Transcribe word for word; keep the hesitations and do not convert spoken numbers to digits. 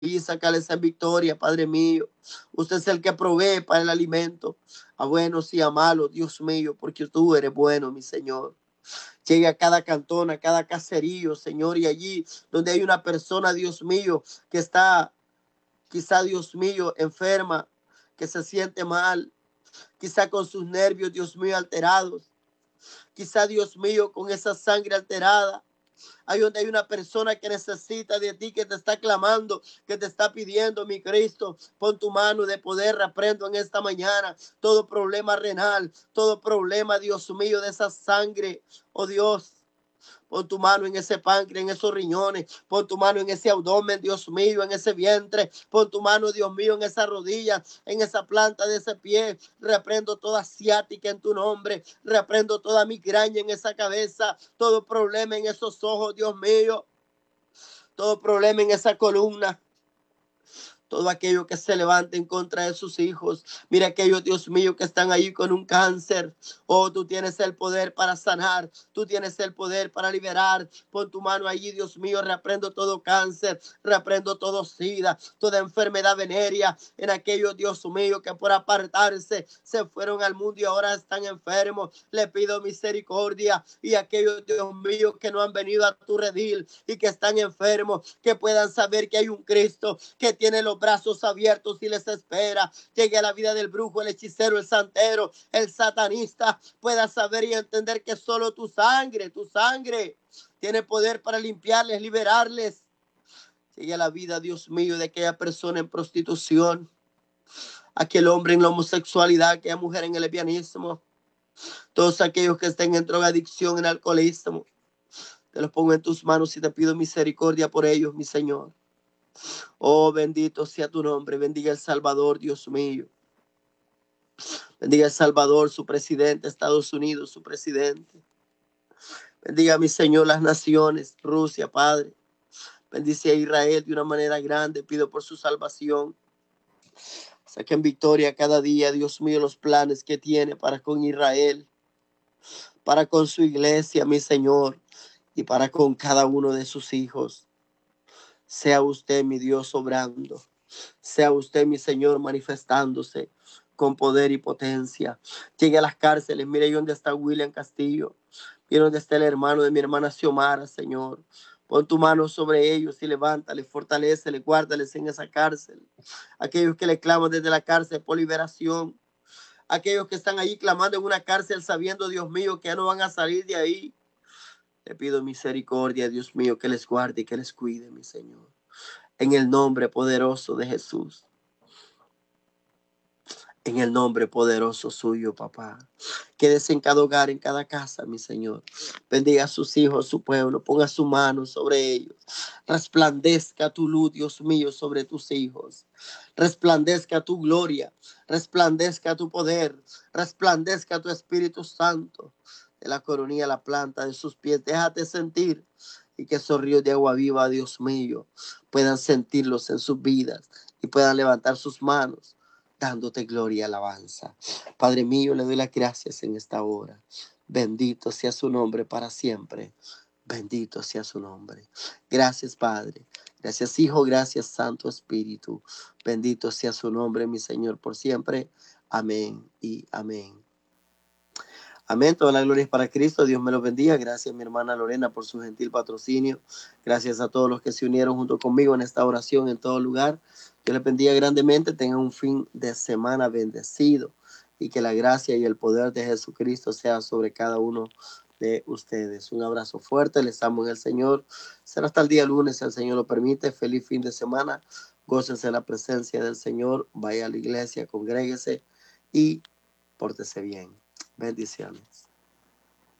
y sacarles en victoria, Padre mío. Usted es el que provee para el alimento, a buenos y a malos, Dios mío, porque tú eres bueno, mi Señor. Llegue a cada cantón, a cada caserío, Señor, y allí donde hay una persona, Dios mío, que está, quizá, Dios mío, enferma, que se siente mal, quizá con sus nervios, Dios mío, alterados, quizá, Dios mío, con esa sangre alterada. Ahí donde hay una persona que necesita de ti, que te está clamando, que te está pidiendo, mi Cristo, pon tu mano de poder, reprendo en esta mañana todo problema renal, todo problema, Dios mío, de esa sangre, oh Dios. Pon tu mano en ese páncreas, en esos riñones. Pon tu mano en ese abdomen, Dios mío, en ese vientre. Pon tu mano, Dios mío, en esa rodilla, en esa planta de ese pie. Reprendo toda ciática en tu nombre. Reprendo toda migraña en esa cabeza. Todo problema en esos ojos, Dios mío. Todo problema en esa columna. Todo aquello que se levante en contra de sus hijos. Mira aquellos, Dios mío, que están ahí con un cáncer. Oh, tú tienes el poder para sanar. Tú tienes el poder para liberar. Pon tu mano allí, Dios mío. Reprendo todo cáncer. Reprendo todo sida. Toda enfermedad venérea. En aquellos, Dios mío, que por apartarse se fueron al mundo y ahora están enfermos. Le pido misericordia. Y aquellos, Dios mío, que no han venido a tu redil y que están enfermos, que puedan saber que hay un Cristo que tiene los brazos abiertos y les espera. Llegue a la vida del brujo, el hechicero, el santero, el satanista, pueda saber y entender que solo tu sangre, tu sangre tiene poder para limpiarles, liberarles. Llegue a la vida, Dios mío, de aquella persona en prostitución, aquel hombre en la homosexualidad, aquella mujer en el lesbianismo, todos aquellos que estén en drogadicción, en alcoholismo. Te los pongo en tus manos y te pido misericordia por ellos, mi Señor. Oh, bendito sea tu nombre. Bendiga El Salvador, Dios mío. Bendiga El Salvador, su presidente, Estados Unidos, su presidente. Bendiga, mi Señor, las naciones, Rusia, Padre. Bendice a Israel de una manera grande. Pido por su salvación. Saquen victoria cada día, Dios mío, los planes que tiene para con Israel, para con su iglesia, mi Señor, y para con cada uno de sus hijos. Sea usted, mi Dios, obrando. Sea usted, mi Señor, manifestándose con poder y potencia. Llegue a las cárceles. Mire ahí donde está William Castillo. Mire donde está el hermano de mi hermana Xiomara, Señor. Pon tu mano sobre ellos y levántales, fortaléceles, guárdales en esa cárcel. Aquellos que le claman desde la cárcel por liberación. Aquellos que están ahí clamando en una cárcel sabiendo, Dios mío, que ya no van a salir de ahí. Te pido misericordia, Dios mío, que les guarde y que les cuide, mi Señor. En el nombre poderoso de Jesús. En el nombre poderoso suyo, papá. Quédese en cada hogar, en cada casa, mi Señor. Bendiga a sus hijos, su pueblo. Ponga su mano sobre ellos. Resplandezca tu luz, Dios mío, sobre tus hijos. Resplandezca tu gloria. Resplandezca tu poder. Resplandezca tu Espíritu Santo. De la coronilla a la planta de sus pies. Déjate sentir. Y que esos ríos de agua viva, Dios mío, puedan sentirlos en sus vidas. Y puedan levantar sus manos dándote gloria y alabanza. Padre mío, le doy las gracias en esta hora. Bendito sea su nombre para siempre. Bendito sea su nombre. Gracias, Padre. Gracias, Hijo. Gracias, Santo Espíritu. Bendito sea su nombre, mi Señor, por siempre. Amén y amén. Amén, toda la gloria es para Cristo, Dios me los bendiga. Gracias mi hermana Lorena por su gentil patrocinio. Gracias a todos los que se unieron junto conmigo en esta oración en todo lugar. Dios les bendiga grandemente, tengan un fin de semana bendecido y que la gracia y el poder de Jesucristo sea sobre cada uno de ustedes. Un abrazo fuerte, les amo en el Señor. Será hasta el día lunes, si el Señor lo permite. Feliz fin de semana, gócense en la presencia del Señor, vaya a la iglesia, congréguese y pórtese bien. Bendiciones.